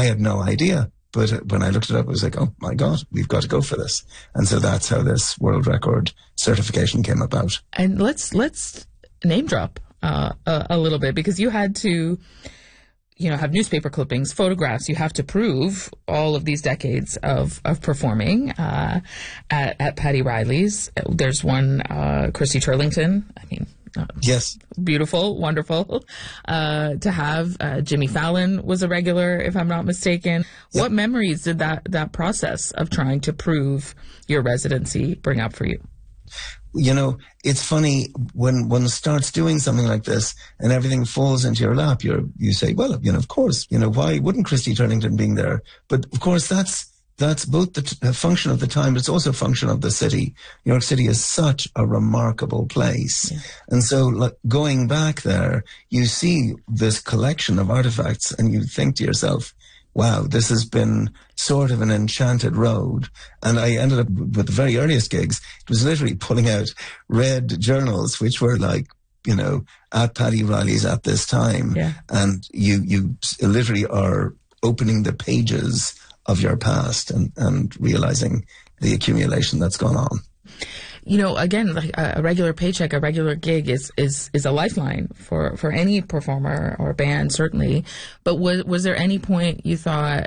I had no idea. But when I looked it up, I was like, oh my God, we've got to go for this. And so that's how this world record certification came about. And let's name drop a little bit, because you had to, have newspaper clippings, photographs. You have to prove all of these decades of performing at Paddy Riley's. There's one, Christy Turlington. Yes. Beautiful, wonderful to have. Jimmy Fallon was a regular, if I'm not mistaken. Yep. What memories did that process of trying to prove your residency bring up for you? It's funny when one starts doing something like this and everything falls into your lap, you say, well, of course, why wouldn't Christy Turlington being there? But of course, that's both the function of the time, but it's also a function of the city. New York City is such a remarkable place. Yeah. And so going back there, you see this collection of artifacts and you think to yourself, wow, this has been sort of an enchanted road. And I ended up with the very earliest gigs. It was literally pulling out red journals, which were at Paddy Riley's at this time. Yeah. And you literally are opening the pages of your past and realizing the accumulation that's gone on. Again, like a regular paycheck, a regular gig is a lifeline for any performer or band, certainly. But was there any point you thought,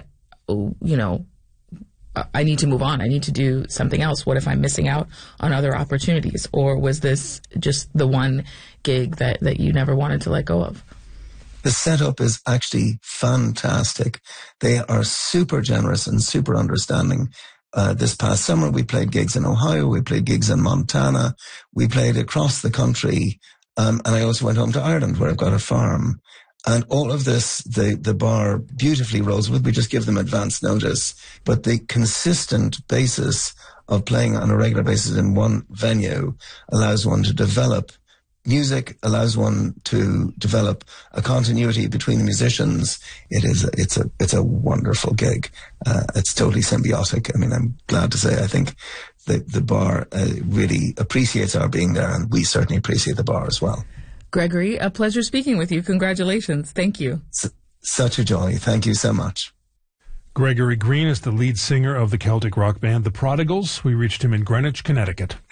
I need to move on, I need to do something else? What if I'm missing out on other opportunities? Or was this just the one gig that you never wanted to let go of? The setup is actually fantastic. They are super generous and super understanding. This past summer, we played gigs in Ohio. We played gigs in Montana. We played across the country. And I also went home to Ireland, where I've got a farm. And all of this, the bar beautifully rolls with. We just give them advance notice. But the consistent basis of playing on a regular basis in one venue allows one to develop music, allows one to develop a continuity between the musicians. It's a wonderful gig. It's totally symbiotic. I'm glad to say I think the bar really appreciates our being there, and we certainly appreciate the bar as well. Gregory, a pleasure speaking with you. Congratulations. Thank you. Such a joy. Thank you so much. Gregory Green is the lead singer of the Celtic rock band The Prodigals. We reached him in Greenwich, Connecticut.